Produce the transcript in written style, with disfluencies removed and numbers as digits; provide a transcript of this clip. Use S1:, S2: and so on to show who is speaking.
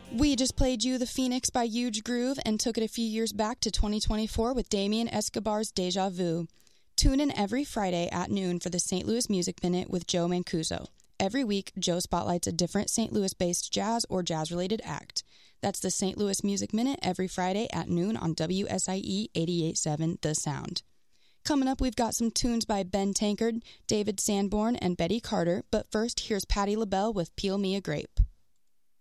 S1: We just played you The Phoenix by Huge Groove and took it a few years back to 2024 with Damien Escobar's Deja Vu. Tune in every Friday at noon for the St. Louis Music Minute with Joe Mancuso. Every week, Joe spotlights a different St. Louis-based jazz or jazz-related act. That's the St. Louis Music Minute every Friday at noon on WSIE 88.7 The Sound. Coming up, we've got some tunes by Ben Tankard, David Sanborn, and Betty Carter, but first, here's Patti LaBelle with Peel Me a Grape.